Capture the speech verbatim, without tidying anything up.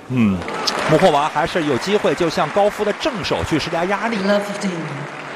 嗯，穆霍娃还是有机会就向高夫的正手去施加压力。